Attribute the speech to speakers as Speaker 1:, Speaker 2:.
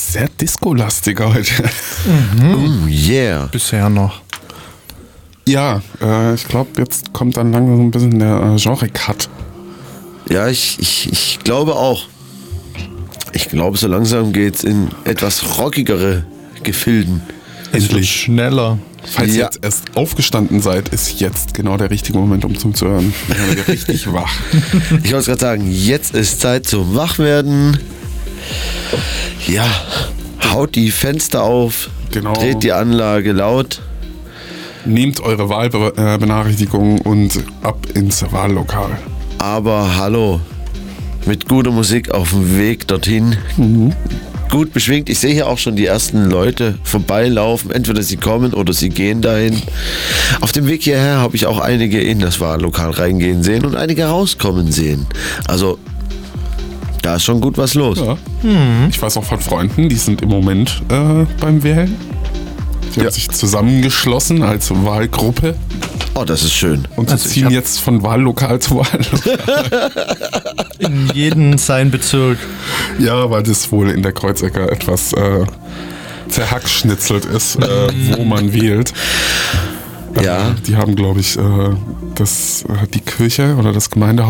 Speaker 1: sehr Disco-lastig heute.
Speaker 2: Oh yeah.
Speaker 3: Bisher noch.
Speaker 1: Ja, ich glaube, jetzt kommt dann langsam so ein bisschen der Genre-Cut.
Speaker 2: Ja, ich glaube auch. Ich glaube, so langsam geht's in etwas rockigere Gefilden.
Speaker 3: Es wird schneller.
Speaker 1: Falls ihr
Speaker 2: Ja.
Speaker 1: jetzt erst aufgestanden seid, ist jetzt genau der richtige Moment, um zum Zuhören. Dann werdet ihr richtig wach.
Speaker 2: Ich wollte gerade sagen, jetzt ist Zeit zum Wachwerden. Ja, haut die Fenster auf,
Speaker 1: Genau.
Speaker 2: dreht die Anlage laut.
Speaker 1: Nehmt eure Wahlbenachrichtigung und ab ins Wahllokal.
Speaker 2: Aber hallo, mit guter Musik auf dem Weg dorthin. Gut beschwingt. Ich sehe hier auch schon die ersten Leute vorbeilaufen. Entweder sie kommen oder sie gehen dahin. Auf dem Weg hierher habe ich auch einige in das Wahllokal reingehen sehen und einige rauskommen sehen. Also, da ist schon gut was los.
Speaker 1: Ja. Ich weiß auch von Freunden, die sind im Moment beim Wählen. Die haben sich zusammengeschlossen als Wahlgruppe
Speaker 2: Oh, das ist schön.
Speaker 1: und sie
Speaker 3: Also ich
Speaker 1: ziehen
Speaker 3: hab-
Speaker 1: jetzt von Wahllokal zu Wahllokal.
Speaker 3: In jeden sein Bezirk.
Speaker 1: Ja, weil das wohl in der Kreuzecker etwas zerhackschnitzelt ist, wo man wählt.
Speaker 2: Ja.
Speaker 1: Die haben, glaube ich, die Kirche oder das Gemeindehaus